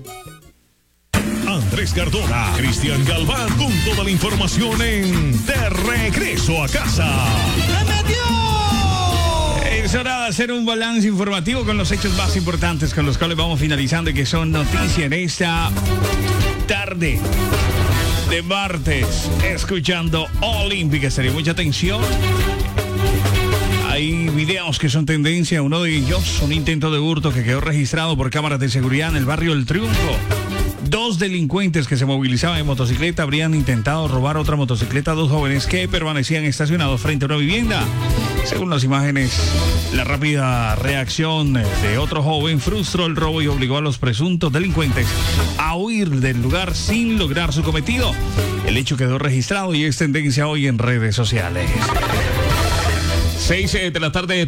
Andrés Cardona, Cristian Galván, con toda la información en De Regreso a Casa. ¡Se metió! Es hora de hacer un balance informativo con los hechos más importantes con los cuales vamos finalizando y que son noticia en esta tarde de martes, escuchando Olímpica Estéreo. Mucha atención. Hay videos que son tendencia. Uno de ellos, un intento de hurto que quedó registrado por cámaras de seguridad en el barrio El Triunfo. 2 delincuentes que se movilizaban en motocicleta habrían intentado robar otra motocicleta a 2 jóvenes que permanecían estacionados frente a una vivienda. Según las imágenes, la rápida reacción de otro joven frustró el robo y obligó a los presuntos delincuentes a huir del lugar sin lograr su cometido. El hecho quedó registrado y es tendencia hoy en redes sociales. 6 de la tarde,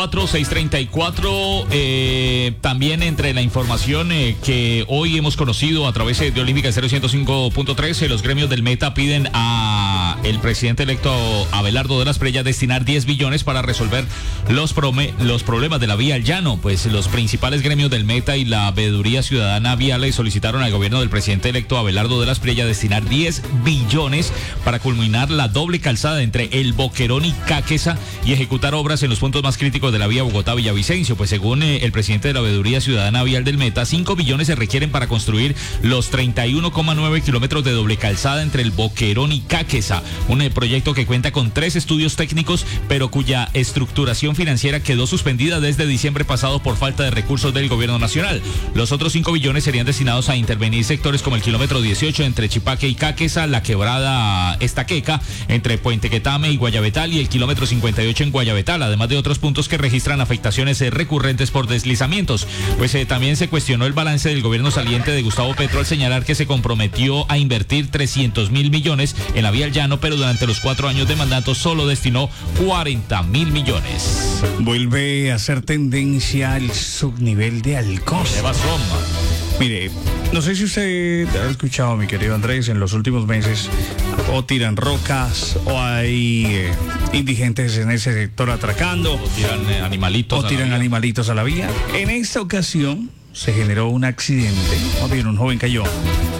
6:34. También entre la información que hoy hemos conocido a través de Olímpica 105.3, los gremios del Meta piden a el presidente electo Abelardo de las Preyas destinar 10 billones para resolver los problemas de la vía al llano. Pues los principales gremios del Meta y la Veeduría Ciudadana Viales solicitaron al gobierno del presidente electo Abelardo de las Preyas destinar 10 billones para culminar la doble calzada entre El Boquerón y Cáqueza y ejecutar obras en los puntos más críticos de la vía Bogotá-Villavicencio. Pues según el presidente de la Veeduría Ciudadana Vial del Meta, 5 billones se requieren para construir los 31,9 kilómetros de doble calzada entre El Boquerón y Cáqueza, un proyecto que cuenta con 3 estudios técnicos, pero cuya estructuración financiera quedó suspendida desde diciembre pasado por falta de recursos del gobierno nacional. Los otros 5 billones serían destinados a intervenir sectores como el kilómetro 18 entre Chipaque y Cáqueza, la quebrada Estaqueca entre Puente Quetame y Guayabetal y el kilómetro 58 en Guayabetal, además de otros puntos que registran afectaciones recurrentes por deslizamientos. Pues también se cuestionó el balance del gobierno saliente de Gustavo Petro al señalar que se comprometió a invertir 300.000 millones en la vía al llano, pero durante los 4 años de mandato solo destinó 40.000 millones. Vuelve a ser tendencia el subnivel de Alcosa. Mire, no sé si usted ha escuchado, mi querido Andrés, en los últimos meses o tiran rocas o hay indigentes en ese sector atracando. O tiran animalitos a la vía. En esta ocasión se generó un accidente, o bien un joven cayó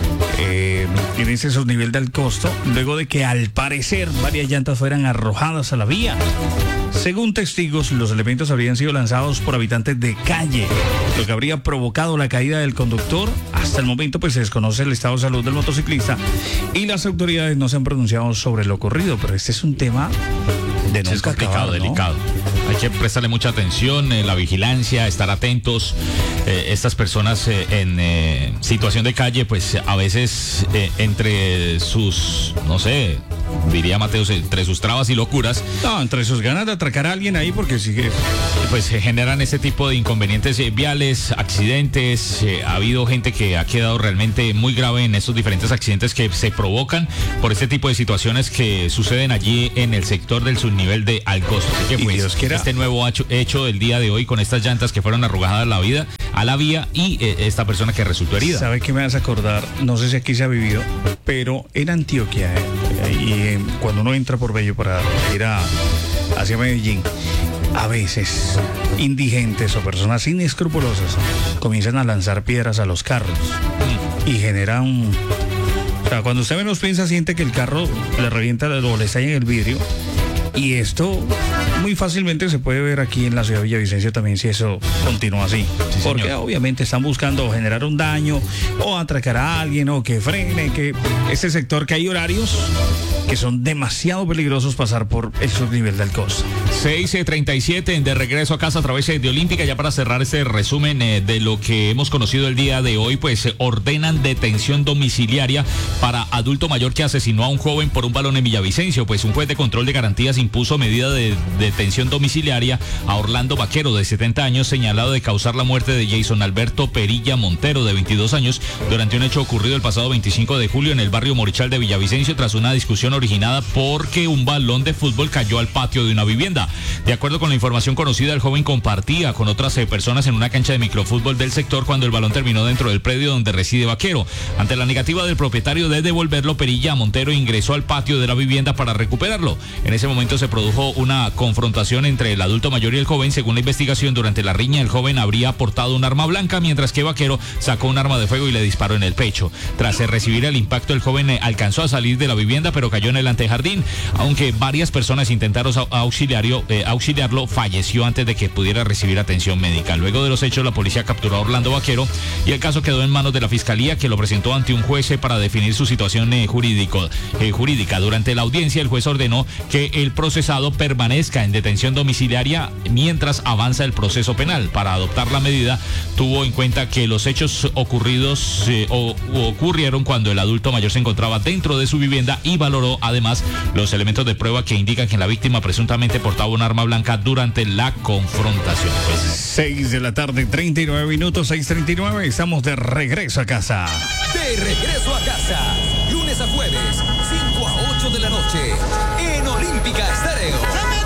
en ese subnivel del Costo, luego de que al parecer varias llantas fueran arrojadas a la vía. Según testigos, los elementos habrían sido lanzados por habitantes de calle, lo que habría provocado la caída del conductor. Hasta el momento pues se desconoce el estado de salud del motociclista y las autoridades no se han pronunciado sobre lo ocurrido, pero este es un tema de nunca es complicado, acabar, ¿no? delicado. Hay que prestarle mucha atención, la vigilancia, estar atentos. Estas personas en situación de calle, pues a veces entre sus, no sé, diría Mateus, entre sus trabas y locuras. No, entre sus ganas de atracar a alguien ahí, porque sigue. Pues generan ese tipo de inconvenientes viales, accidentes. Ha habido gente que ha quedado realmente muy grave en estos diferentes accidentes que se provocan por este tipo de situaciones que suceden allí en el sector del subnivel de Alcosto. Así que pues, este nuevo hecho del día de hoy con estas llantas que fueron arrojadas a la vía y esta persona que resultó herida. ¿Sabe qué me vas a acordar? No sé si aquí se ha vivido, pero en Antioquia, y cuando uno entra por Bello para ir hacia Medellín, a veces indigentes o personas inescrupulosas comienzan a lanzar piedras a los carros y generan... O sea, cuando usted menos piensa, siente que el carro le revienta o le estalla en el vidrio. Y esto muy fácilmente se puede ver aquí en la ciudad de Villavicencio también si eso continúa así. Sí, porque señor, obviamente están buscando generar un daño o atracar a alguien o que frene, que este sector que hay horarios que son demasiado peligrosos pasar por el subnivel del Costa. 6:37 de regreso a casa a través de Olímpica. Ya para cerrar este resumen de lo que hemos conocido el día de hoy, pues ordenan detención domiciliaria para adulto mayor que asesinó a un joven por un balón en Villavicencio. Pues un juez de control de garantías impuso medida de detención domiciliaria a Orlando Vaquero, de 70 años, señalado de causar la muerte de Jason Alberto Perilla Montero, de 22 años, durante un hecho ocurrido el pasado 25 de julio en el barrio Morichal de Villavicencio, tras una discusión originada porque un balón de fútbol cayó al patio de una vivienda. De acuerdo con la información conocida, el joven compartía con otras personas en una cancha de microfútbol del sector cuando el balón terminó dentro del predio donde reside Vaquero. Ante la negativa del propietario de devolverlo, Perilla Montero ingresó al patio de la vivienda para recuperarlo. En ese momento se produjo una confrontación entre el adulto mayor y el joven. Según la investigación, durante la riña el joven habría portado un arma blanca, mientras que Vaquero sacó un arma de fuego y le disparó en el pecho. Tras recibir el impacto, el joven alcanzó a salir de la vivienda, pero cayó en el antejardín. Aunque varias personas intentaron auxiliarlo, falleció antes de que pudiera recibir atención médica. Luego de los hechos, la policía capturó a Orlando Vaquero y el caso quedó en manos de la fiscalía, que lo presentó ante un juez para definir su situación jurídica. Durante la audiencia, el juez ordenó que el procesado permanezca en detención domiciliaria mientras avanza el proceso penal. Para adoptar la medida, tuvo en cuenta que los hechos ocurridos ocurrieron cuando el adulto mayor se encontraba dentro de su vivienda, y valoró además los elementos de prueba que indican que la víctima presuntamente portaba un arma blanca durante la confrontación. 6 de la tarde, 39 minutos, 6:39, estamos de regreso a casa. De regreso a casa, lunes a jueves, 5 a 8 de la noche, en Olímpica Estéreo.